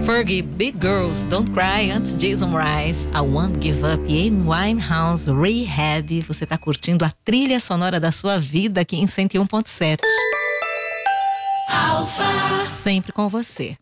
Fergie, Big Girls, Don't Cry, antes Jason Mraz, I Won't Give Up e Amy Winehouse, Rehab. Você tá curtindo a trilha sonora da sua vida aqui em 101.7. Alfa. Sempre com você.